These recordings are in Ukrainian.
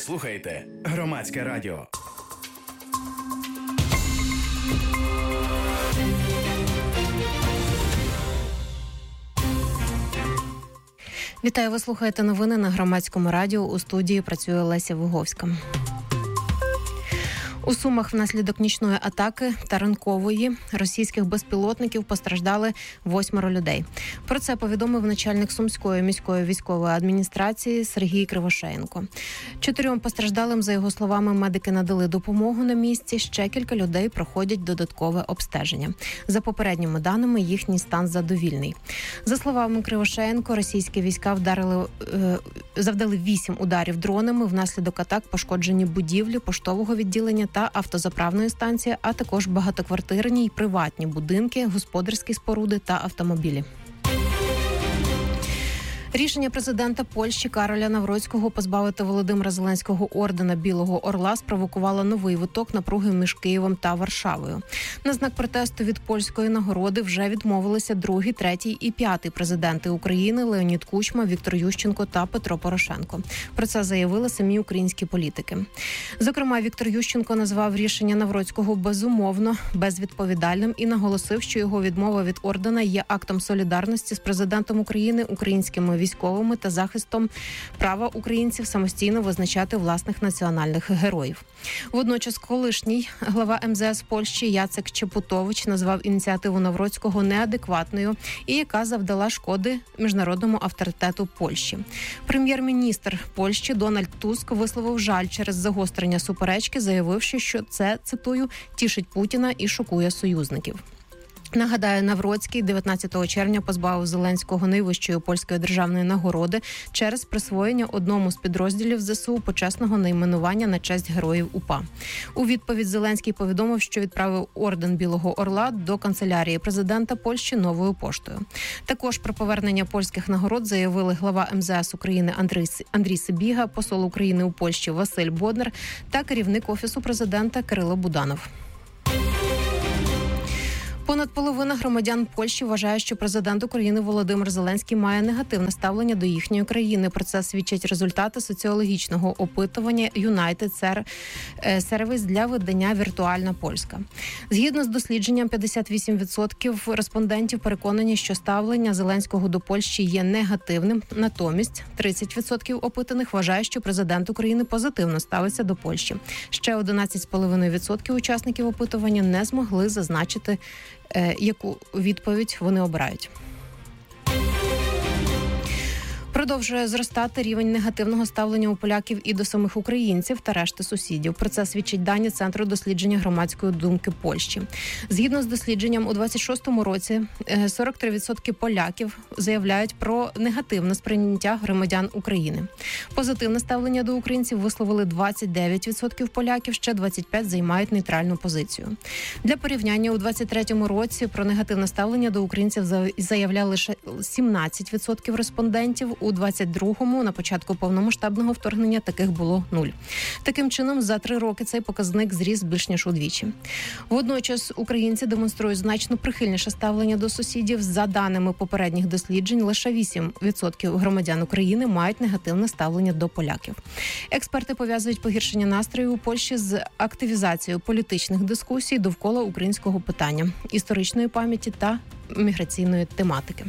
слухаєте Громадське радіо. Вітаю, ви слухаєте новини на Громадському радіо. У студії працює Леся Виговська. У Сумах внаслідок нічної атаки та ранкової російських безпілотників постраждали 8 людей. Про це повідомив начальник Сумської міської військової адміністрації Сергій Кривошеєнко. 4 постраждалим, за його словами, медики надали допомогу на місці. Ще кілька людей проходять додаткове обстеження. За попередніми даними, їхній стан задовільний. За словами Кривошеєнко, російські війська завдали 8 ударів дронами. Внаслідок атак пошкоджені будівлі поштового відділення та автозаправної станції, а також багатоквартирні й приватні будинки, господарські споруди та автомобілі. Рішення президента Польщі Кароля Навроцького позбавити Володимира Зеленського ордена Білого Орла спровокувало новий виток напруги між Києвом та Варшавою. На знак протесту від польської нагороди вже відмовилися 2-й, 3-й і 5-й президенти України Леонід Кучма, Віктор Ющенко та Петро Порошенко. Про це заявили самі українські політики. Зокрема, Віктор Ющенко назвав рішення Навроцького безумовно безвідповідальним і наголосив, що його відмова від ордена є актом солідарності з президентом України, українськими військовими та захистом права українців самостійно визначати власних національних героїв. Водночас колишній глава МЗС Польщі Яцек Чепутович назвав ініціативу Навроцького неадекватною і яка завдала шкоди міжнародному авторитету Польщі. Прем'єр-міністр Польщі Дональд Туск висловив жаль через загострення суперечки, заявивши, що це, цитую, «тішить Путіна і шокує союзників». Нагадаю, Навроцький 19 червня позбавив Зеленського найвищої польської державної нагороди через присвоєння одному з підрозділів ЗСУ почесного найменування на честь героїв УПА. У відповідь Зеленський повідомив, що відправив орден Білого Орла до канцелярії президента Польщі новою поштою. Також про повернення польських нагород заявили глава МЗС України Андрій Сибіга, посол України у Польщі Василь Боднар та керівник Офісу президента Кирило Буданов. Понад половина громадян Польщі вважає, що президент України Володимир Зеленський має негативне ставлення до їхньої країни. Про це свідчать результати соціологічного опитування United Service для видання «Віртуальна Польська». Згідно з дослідженням, 58% респондентів переконані, що ставлення Зеленського до Польщі є негативним. Натомість 30% опитаних вважає, що президент України позитивно ставиться до Польщі. Ще 11,5% учасників опитування не змогли зазначити, яку відповідь вони обирають. Продовжує зростати рівень негативного ставлення у поляків і до самих українців та решти сусідів. Про це свідчать дані Центру дослідження громадської думки Польщі. Згідно з дослідженням, у 26-му році 43% поляків заявляють про негативне сприйняття громадян України. Позитивне ставлення до українців висловили 29% поляків, ще 25% займають нейтральну позицію. Для порівняння, у 23-му році про негативне ставлення до українців заявляли лише 17% респондентів. У 22-му, на початку повномасштабного вторгнення, таких було 0. Таким чином, за 3 роки цей показник зріс більш ніж удвічі. Водночас, українці демонструють значно прихильніше ставлення до сусідів. За даними попередніх досліджень, лише 8% громадян України мають негативне ставлення до поляків. Експерти пов'язують погіршення настрою у Польщі з активізацією політичних дискусій довкола українського питання, історичної пам'яті та міграційної тематики.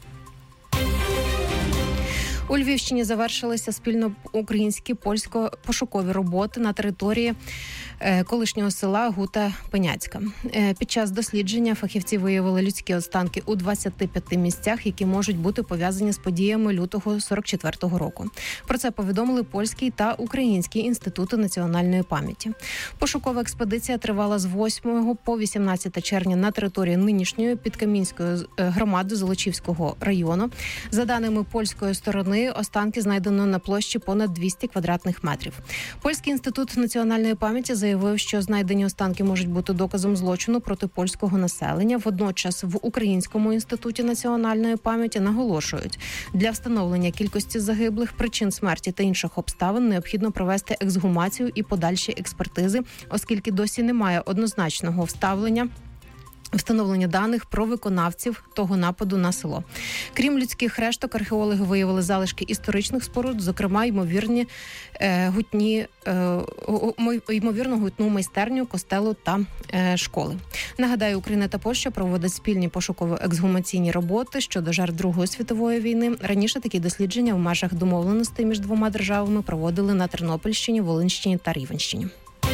У Львівщині завершилися спільно українські польсько-пошукові роботи на території колишнього села Гута-Пеняцька. Під час дослідження фахівці виявили людські останки у 25 місцях, які можуть бути пов'язані з подіями лютого 44-го року. Про це повідомили польський та український інститути національної пам'яті. Пошукова експедиція тривала з 8 по 18 червня на території нинішньої Підкамінської громади Золочівського району. За даними польської сторони, останки знайдено на площі понад 200 квадратних метрів. Польський інститут національної пам'яті заявив, що знайдені останки можуть бути доказом злочину проти польського населення. Водночас в Українському інституті національної пам'яті наголошують, для встановлення кількості загиблих, причин смерті та інших обставин необхідно провести ексгумацію і подальші експертизи, оскільки досі немає однозначного вставлення встановлення даних про виконавців того нападу на село. Крім людських решток, археологи виявили залишки історичних споруд, зокрема, ймовірно, гутну майстерню, костелу та школи. Нагадаю, Україна та Польща проводять спільні пошуково-ексгумаційні роботи щодо жертв Другої світової війни. Раніше такі дослідження в межах домовленостей між двома державами проводили на Тернопільщині, Волинщині та Рівненщині.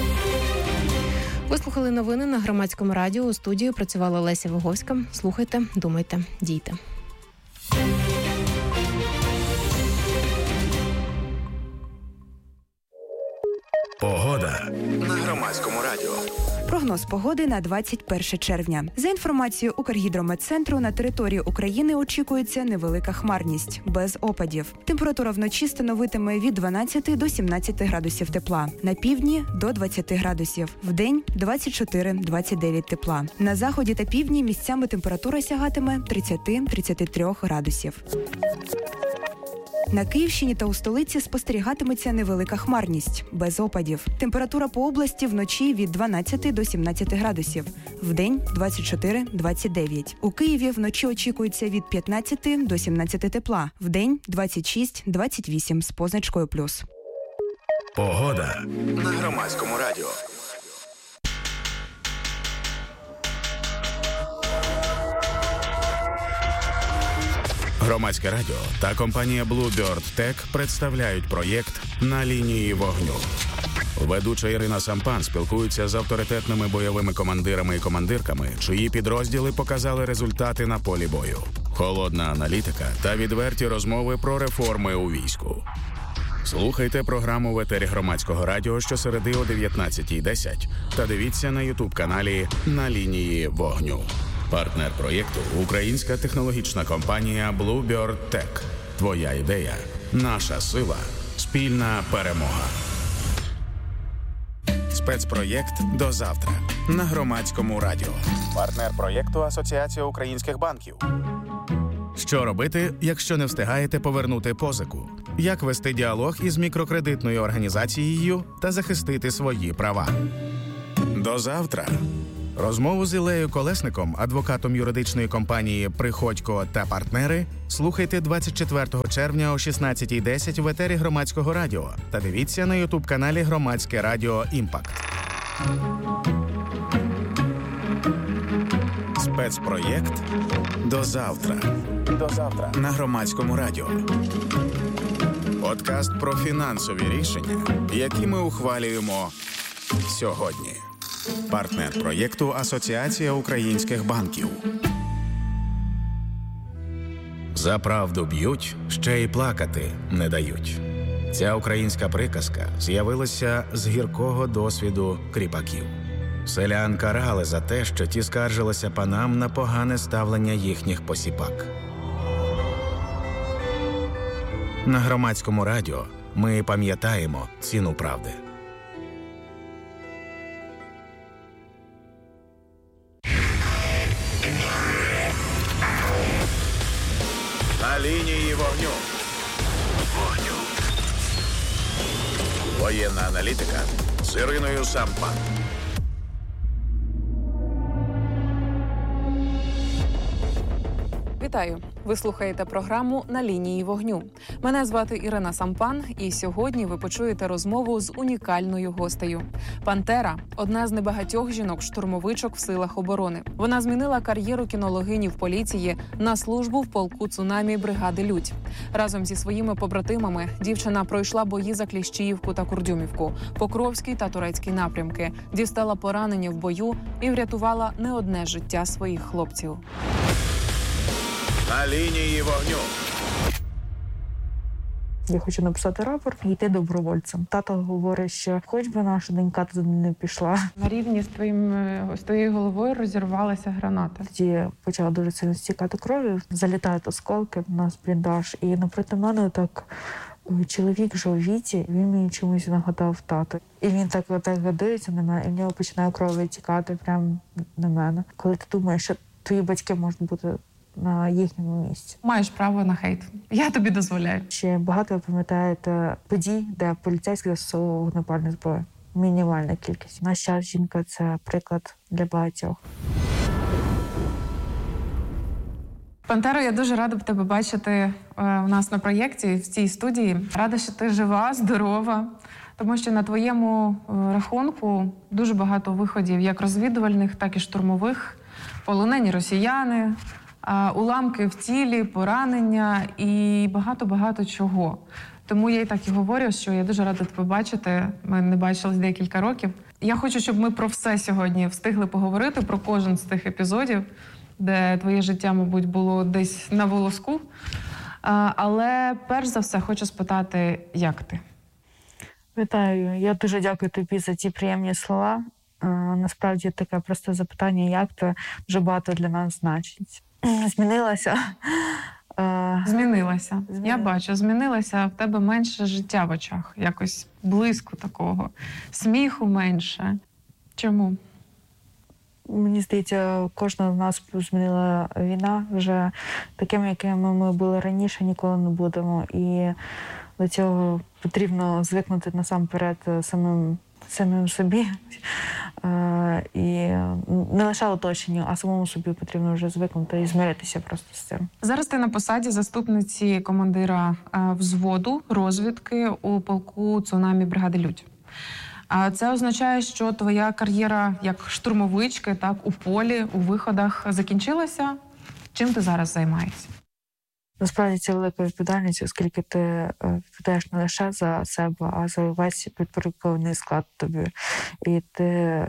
Ви слухали новини на Громадському радіо. У студії працювала Леся Виговська. Слухайте, думайте, дійте. Погода на Громадському радіо. Прогноз погоди на 21 червня. За інформацією Укргідрометцентру, на території України очікується невелика хмарність, без опадів. Температура вночі становитиме від 12 до 17 градусів тепла. На півдні – до 20 градусів. Вдень – 24-29 тепла. На заході та півдні місцями температура сягатиме 30-33 градусів. На Київщині та у столиці спостерігатиметься невелика хмарність, без опадів. Температура по області вночі від 12 до 17 градусів. Вдень – 24-29. У Києві вночі очікується від 15 до 17 тепла. Вдень – 26-28 з позначкою плюс. Погода на Громадському радіо. Громадське радіо та компанія Bluebird Tech представляють проєкт «На лінії вогню». Ведуча Ірина Сампан спілкується з авторитетними бойовими командирами і командирками, чиї підрозділи показали результати на полі бою. Холодна аналітика та відверті розмови про реформи у війську. Слухайте програму в етері Громадського радіо щосереди о 19:10 та дивіться на YouTube-каналі «На лінії вогню». Партнер проєкту – українська технологічна компанія Bluebird Tech. Твоя ідея – наша сила. Спільна перемога. Спецпроєкт «До завтра» на Громадському радіо. Партнер проєкту – Асоціація українських банків. Що робити, якщо не встигаєте повернути позику? Як вести діалог із мікрокредитною організацією та захистити свої права? До завтра. Розмову з Іллею Колесником, адвокатом юридичної компанії «Приходько та партнери», слухайте 24 червня о 16:10 в етері Громадського радіо та дивіться на YouTube-каналі «Громадське радіо Імпакт». Спецпроєкт «До завтра». До завтра на Громадському радіо. Подкаст про фінансові рішення, які ми ухвалюємо сьогодні. Партнер проєкту – Асоціація українських банків. За правду б'ють, ще й плакати не дають. Ця українська приказка з'явилася з гіркого досвіду кріпаків. Селян карали за те, що ті скаржилися панам на погане ставлення їхніх посіпак. На Громадському радіо ми пам'ятаємо ціну правди. На лінії вогню. Воєнна аналітика з Іриною Сампан. Вітаю! Ви слухаєте програму «На лінії вогню». Мене звати Ірина Сампан, і сьогодні ви почуєте розмову з унікальною гостею. Пантера – одна з небагатьох жінок-штурмовичок в силах оборони. Вона змінила кар'єру кінологині в поліції на службу в полку «Цунамі» бригади «Людь». Разом зі своїми побратимами дівчина пройшла бої за Кліщіївку та Курдюмівку, Покровський та Турецький напрямки, дістала поранення в бою і врятувала не одне життя своїх хлопців. На лінії вогню. Я хочу написати рапорт і йти добровольцем. Тато говорить, що хоч би наша донька туди не пішла. На рівні з твоєю головою розірвалася граната. Тоді почала дуже сильно стікати кров'ю, залітають осколки в нас бліндаж. І напроти мене так чоловік вже у віці, він мені чомусь нагадав тато. І він так дивиться на мене, і в нього починає кров витікати прямо на мене. Коли ти думаєш, що твої батьки можуть бути на їхньому місці. Маєш право на хейт. Я тобі дозволяю. Ще багато ви пам'ятаєте подій, де поліцейські застосовували вогнепальну зброю. Мінімальна кількість. На час жінка – це приклад для багатьох. Пантеро, я дуже рада тебе бачити у нас на проєкті, в цій студії. Рада, що ти жива, здорова, тому що на твоєму рахунку дуже багато виходів, як розвідувальних, так і штурмових. Полонені росіяни, уламки в тілі, поранення і багато-багато чого. Тому я і так і говорю, що я дуже рада тебе бачити. Ми не бачились декілька років. Я хочу, щоб ми про все сьогодні встигли поговорити, про кожен з тих епізодів, де твоє життя, мабуть, було десь на волоску. Але перш за все хочу спитати, як ти? Вітаю. Я дуже дякую тобі за ті приємні слова. Насправді таке просте запитання, як ти, дуже багато для нас значить. Змінилася. Змінилася. Я бачу, змінилася, в тебе менше життя в очах, якось близько такого. Сміху менше. Чому? Мені здається, кожного з нас змінила війна. Вже такими, якими ми були раніше, ніколи не будемо. І до цього потрібно звикнути насамперед самим собі. І не лише оточенню, а самому собі потрібно вже звикнути і змиритися просто з цим. Зараз ти на посаді заступниці командира взводу розвідки у полку «Цунамі» бригади «Людь». А це означає, що твоя кар'єра як штурмовички, так, у полі, у виходах закінчилася? Чим ти зараз займаєшся? Насправді це велика відповідальність, оскільки ти відповідаєш не лише за себе, а за весь підпорядкований склад тобі. І ти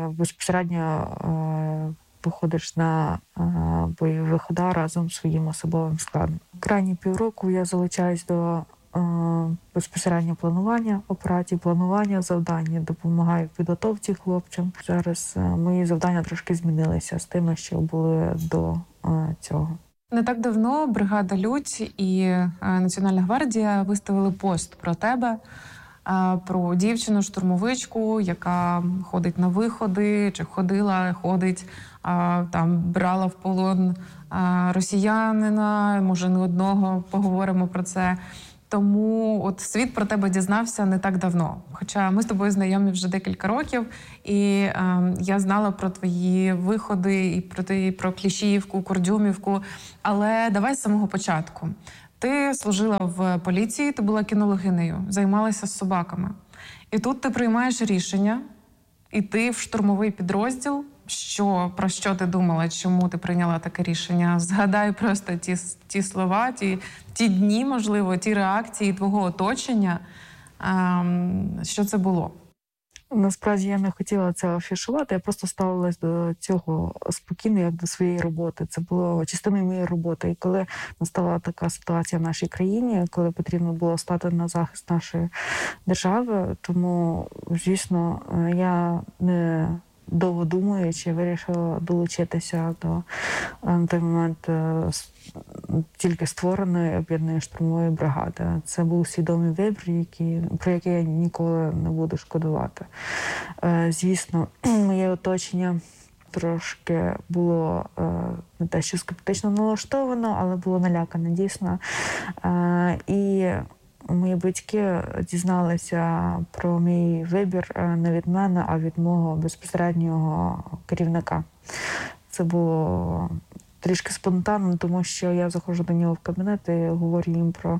безпосередньо виходиш на бойові виходи разом з своїм особовим складом. Крайні півроку я залучаюсь до безпосередньо планування операцій, планування завдань, допомагаю в підготовці хлопцям. Зараз мої завдання трошки змінилися з тими, що були до цього. Не так давно бригада «Людь» і Національна гвардія виставили пост про тебе, про дівчину-штурмовичку, яка ходить на виходи, чи ходить, там брала в полон росіянина, може не одного, поговоримо про це. Тому от світ про тебе дізнався не так давно. Хоча ми з тобою знайомі вже декілька років, і я знала про твої виходи, і про Кліщіївку, Курдюмівку. Але давай з самого початку. Ти служила в поліції, ти була кінологинею, займалася з собаками. І тут ти приймаєш рішення іти в штурмовий підрозділ. Про що ти думала, чому ти прийняла таке рішення? Згадай просто ті слова, ті дні, можливо, ті реакції твого оточення. Що це було? Насправді я не хотіла це афішувати, я просто ставилась до цього спокійно, як до своєї роботи. Це було частиною моєї роботи. І коли настала така ситуація в нашій країні, коли потрібно було стати на захист нашої держави, тому, звісно, я не довго думаючи, вирішила долучитися до на той момент тільки створеної об'єднаної штурмової бригади. Це був свідомий вибір, про який я ніколи не буду шкодувати. Звісно, моє оточення трошки було не те, що скептично налаштовано, але було налякане дійсно. І мої батьки дізналися про мій вибір не від мене, а від мого безпосереднього керівника. Це було трішки спонтанно, тому що я заходжу до нього в кабінет і говорю їм про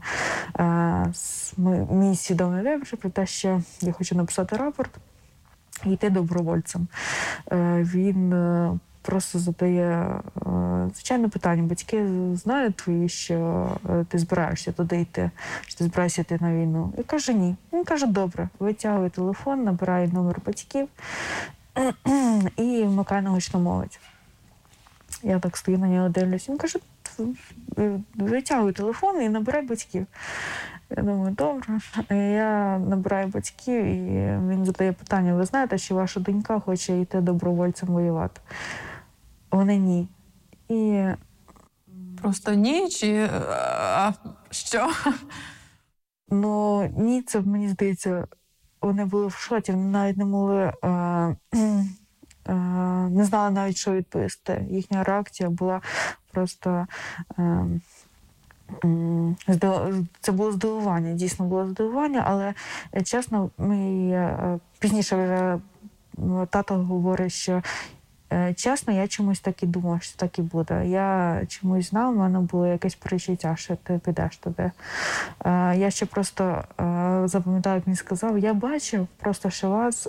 мій свідомий вибір, про те, що я хочу написати рапорт і йти добровольцем. Він просто задає звичайне питання. Батьки знають твої, що ти збираєшся туди йти, що ти збираєшся йти на війну. Я кажу, ні. Він каже, добре. Витягує телефон, набирає номер батьків і вмикає на гучномовець. Я так стою на нього, дивлюсь. Він каже, витягуй телефон і набирай батьків. Я думаю, добре. Я набираю батьків, і він задає питання, ви знаєте, що ваша донька хоче йти добровольцем воювати? Вони ні. І просто ні? Чи що? Ну, ні, це, мені здається, вони були в шоці, вони навіть не могли, не знали навіть, що відповісти. Їхня реакція була просто, це було здивування, дійсно було здивування, але, чесно, пізніше вже тато говорить, що Чесно, я чомусь так і думала, що так і буде. Я чомусь знала, в мене було якесь перечуття, що ти підеш туди. Я ще просто запам'ятаю, як він сказав, я бачив просто, що вас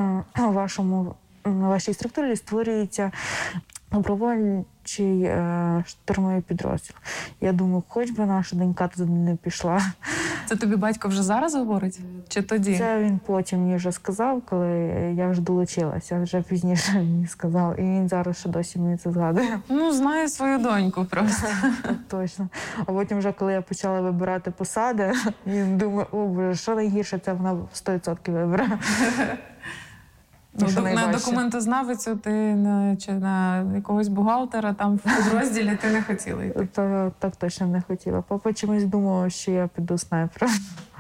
на вашій структурі створюється добровольчий штурмовий підрозділ. Я думаю, хоч би наша донька туди не пішла. Це тобі батько вже зараз говорить? Чи тоді? Це він потім мені вже сказав, коли я вже долучилася, вже пізніше мені сказав. І він зараз ще досі мені це згадує. Ну, знає свою доньку просто. Точно. А потім вже, коли я почала вибирати посади, він думає, о, боже, що найгірше, це вона 100% вибере. На документознавицю ти чи на якогось бухгалтера там в підрозділі ти не хотіла йти? Так точно не хотіла. Папа чомусь думав, що я піду снайпером.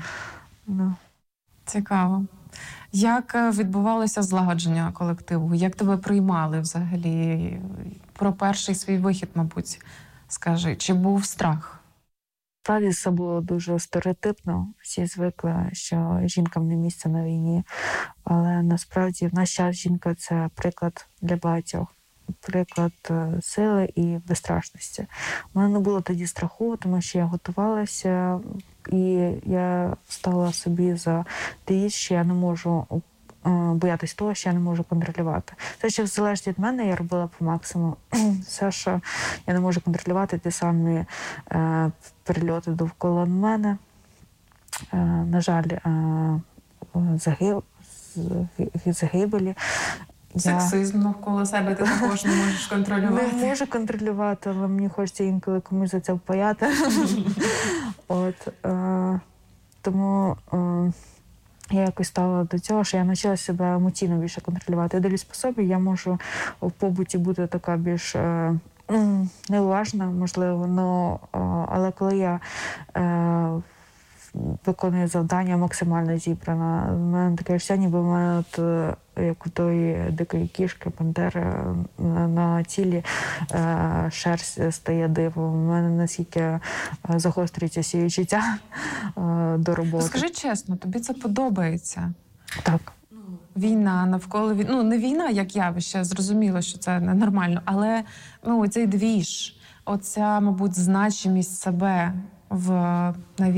Цікаво. Як відбувалося злагодження колективу? Як тебе приймали взагалі? Про перший свій вихід, мабуть, скажи. Чи був страх? Справді це було дуже стереотипно. Всі звикли, що жінкам не місце на війні. Але насправді в наш час жінка – це приклад для багатьох. Приклад сили і безстрашності. У мене не було тоді страху, тому що я готувалася, і я стала собі за девіз, що я не можу боятись того, що я не можу контролювати. Те, що залежить від мене, я робила по максимуму. Все, що я не можу контролювати, ті самі перельоти довкола мене. На жаль, загибелі. Сексизм навколо себе ти також не можеш контролювати. Не можу контролювати, але мені хочеться інколи комусь за це впаяти. Тому я якось стала до цього, що я навчилася себе емоційно більше контролювати. Я дивлюсь по собі, я можу в побуті бути така більш неуважна, можливо, але коли я виконую завдання максимально зібрана, в мене таке відчуття, ніби в мене як у тої дикої кішки, пантери, на тілі шерсть стає дивом. У мене наскільки загострюється всі відчуття до роботи. Скажи чесно, тобі це подобається? Так. Війна навколо не війна як явище, зрозуміло, що це ненормально, але цей двіж, оця, мабуть, значимість себе на